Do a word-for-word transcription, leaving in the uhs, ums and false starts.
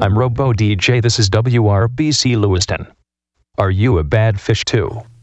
I'm Robo D J. This is W R B C Lewiston. Are you a bad fish too?